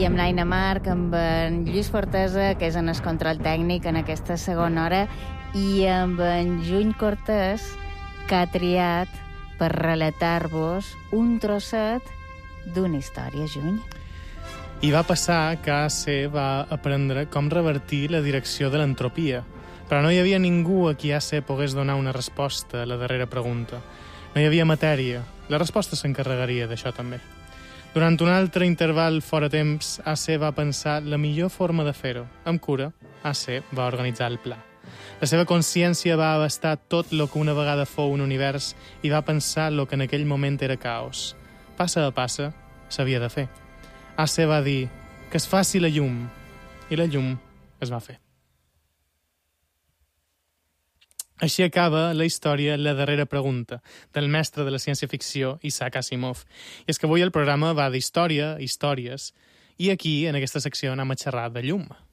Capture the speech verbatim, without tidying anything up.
i amb l'Aina Marc, amb en Lluís Fortesa, que és en el control tècnic en aquesta segona hora, i amb en Juny Cortés, que ha triat per relatar-vos un trosset d'una història, Juny. I va passar que A C va aprendre com revertir la direcció de l'entropia, però no hi havia ningú a qui A C pogués donar una resposta a la darrera pregunta. No hi havia matèria. La resposta s'encarregaria d'això també. Durant un altre interval fora temps, A C va pensar la millor forma de fer-ho. Amb cura, A C va organitzar el pla. La seva consciència va abastar tot el que una vegada fou un univers i va pensar el que en aquell moment era caos. Passa a passa, s'havia de fer. A C va dir que es faci la llum, i la llum es va fer. Així acaba la història La darrera pregunta, del mestre de la ciència-ficció Isaac Asimov. I és que avui el programa va d'història, històries, i aquí, en aquesta secció, anem a xerrar de llum.